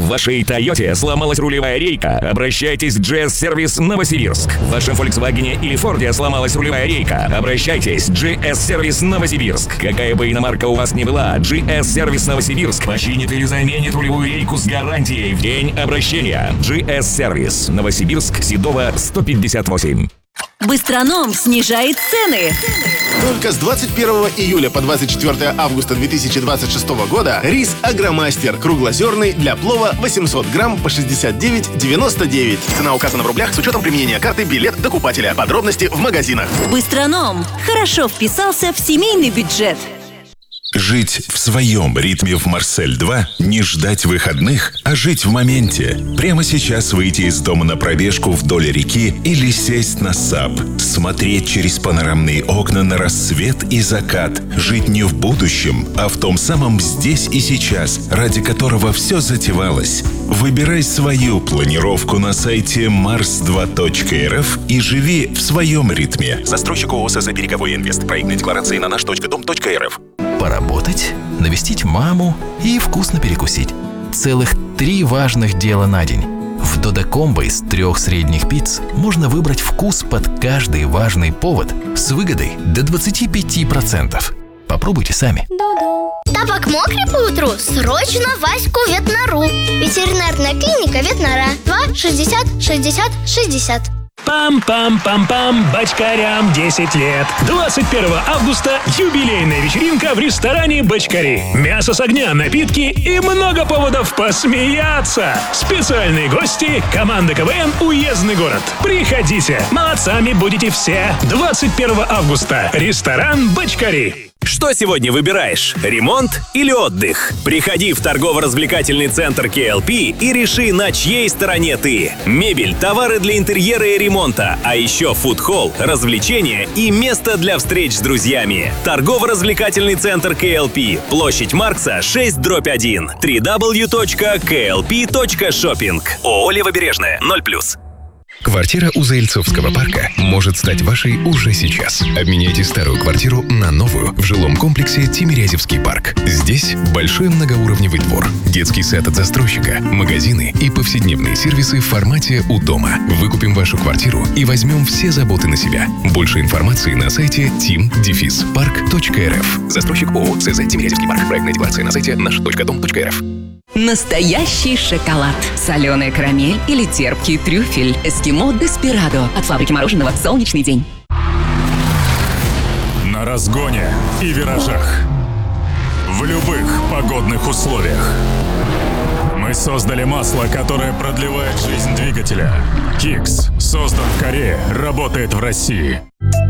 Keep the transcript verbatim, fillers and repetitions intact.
В вашей Тойоте сломалась рулевая рейка? Обращайтесь в джи эс-сервис Новосибирск. В вашем Volkswagen или Форде сломалась рулевая рейка? Обращайтесь в джи эс-сервис Новосибирск. Какая бы иномарка у вас ни была, джи эс-сервис Новосибирск починит или заменит рулевую рейку с гарантией в день обращения. джи эс-сервис Новосибирск, Седова, сто пятьдесят восемь. Быстроном снижает цены. Только с двадцать первого июля по двадцать четвёртое августа две тысячи двадцать шестого года рис Агромастер круглозерный для плова восемьсот грамм по шестьдесят девять девяносто девять. Цена указана в рублях с учетом применения карты «Билет докупателя». Подробности в магазинах. Быстроном хорошо вписался в семейный бюджет. Жить в своем ритме в Марсель-два, не ждать выходных, а жить в моменте. Прямо сейчас выйти из дома на пробежку вдоль реки или сесть на САП. Смотреть через панорамные окна на рассвет и закат. Жить не в будущем, а в том самом здесь и сейчас, ради которого все затевалось. Выбирай свою планировку на сайте марс два точка эр эф и живи в своем ритме. Застройщик ООО СЗ «Береговой Инвест». Проектные декларации на наш точка дом точка эр эф. Поработать, навестить маму и вкусно перекусить. Целых три важных дела на день. В Додо-комбо из трех средних пиц можно выбрать вкус под каждый важный повод с выгодой до двадцать пять процентов. Попробуйте сами. Тапок мокрый по утру? Срочно Ваську Ветнору. Ветеринарная клиника Ветнора. два шестьдесят шестьдесят шестьдесят. Пам-пам-пам-пам, бочкарям десять лет. двадцать первого августа юбилейная вечеринка в ресторане «Бочкари». Мясо с огня, напитки и много поводов посмеяться. Специальные гости, команда КВН «Уездный город». Приходите, молодцами будете все. двадцать первого августа. Ресторан «Бочкари». Что сегодня выбираешь? Ремонт или отдых? Приходи в торгово-развлекательный центр кей эл пи и реши, на чьей стороне ты. Мебель, товары для интерьера и ремонта, а еще фуд-холл, развлечения и место для встреч с друзьями. Торгово-развлекательный центр кей эл пи. Площадь Маркса, шесть дробь один. дабл ю дабл ю дабл ю точка кей эл пи точка шопинг. ООО «Левобережная», ноль плюс. Квартира у Заильцовского парка может стать вашей уже сейчас. Обменяйте старую квартиру на новую в жилом комплексе Тимирязевский парк. Здесь большой многоуровневый двор, детский сад от застройщика, магазины и повседневные сервисы в формате «У дома». Выкупим вашу квартиру и возьмем все заботы на себя. Больше информации на сайте тим парк точка эр эф. Застройщик ООО СЗ «Тимирязевский парк». Проектная декларация на сайте наш точка дом точка эр эф. Настоящий шоколад. Соленая карамель или терпкий трюфель. Эскимо Деспирадо от фабрики мороженого «Солнечный день». На разгоне и виражах. В любых погодных условиях. Мы создали масло, которое продлевает жизнь двигателя. Кикс создан в Корее, работает в России.